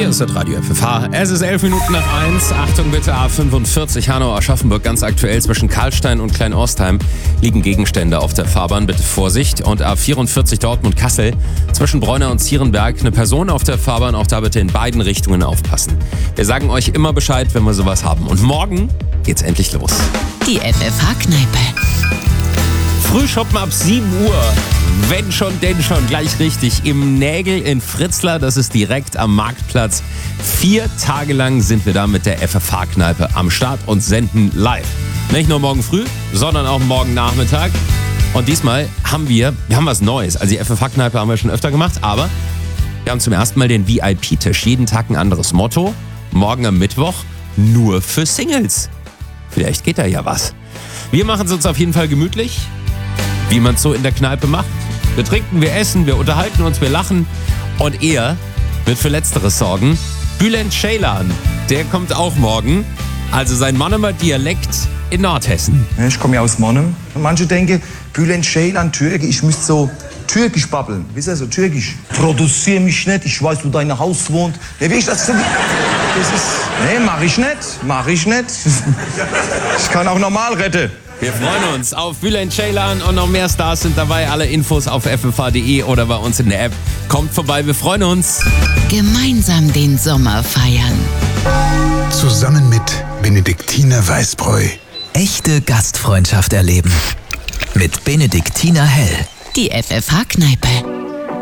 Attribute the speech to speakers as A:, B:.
A: Hier ist das Radio FFH. Es ist 11 Minuten nach 1. Achtung bitte, A45 Hanau-Aschaffenburg. Ganz aktuell zwischen Karlstein und Klein-Ostheim liegen Gegenstände auf der Fahrbahn. Bitte Vorsicht. Und A44 Dortmund-Kassel zwischen Bräuner und Zierenberg. Eine Person auf der Fahrbahn. Auch da bitte in beiden Richtungen aufpassen. Wir sagen euch immer Bescheid, wenn wir sowas haben. Und morgen geht's endlich los.
B: Die FFH-Kneipe.
A: Frühshoppen ab 7 Uhr. Wenn schon, denn schon. Gleich richtig. Im Nägel in Fritzlar. Das ist direkt am Marktplatz. 4 Tage lang sind wir da mit der FFH-Kneipe am Start und senden live. Nicht nur morgen früh, sondern auch morgen Nachmittag. Und diesmal haben wir was Neues. Also die FFH-Kneipe haben wir schon öfter gemacht, aber wir haben zum ersten Mal den VIP-Tisch. Jeden Tag ein anderes Motto. Morgen am Mittwoch nur für Singles. Vielleicht geht da ja was. Wir machen es uns auf jeden Fall gemütlich, wie man es so in der Kneipe macht. Wir trinken, wir essen, wir unterhalten uns, wir lachen. Und er wird für Letzteres sorgen. Bülent Ceylan, der kommt auch morgen. Also sein Monomer Dialekt in Nordhessen.
C: Ich komme ja aus Monnem. Manche denken, Bülent Ceylan, Türkisch, ich müsste so türkisch babbeln. Wisst ihr, so türkisch. Produziere mich nicht, ich weiß, wo dein Haus wohnt. Ja, wie ich das finde, nee, mach ich nicht. Ich kann auch normal retten.
A: Wir freuen uns auf Bülent Ceylan und noch mehr Stars sind dabei. Alle Infos auf ffh.de oder bei uns in der App. Kommt vorbei, wir freuen uns.
B: Gemeinsam den Sommer feiern.
D: Zusammen mit Benediktiner Weißbräu.
E: Echte Gastfreundschaft erleben. Mit Benediktiner Hell.
B: Die FFH-Kneipe.